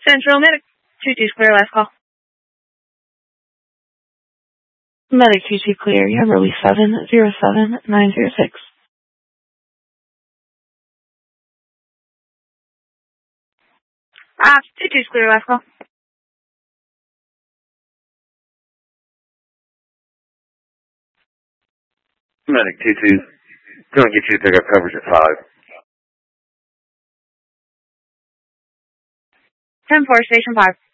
Central Medic 22 clear, last call. Medic 22 clear, you have release 707906. 22 clear, last call. Medic 22, gonna get you to pick up coverage at 5. 10-4, station 5.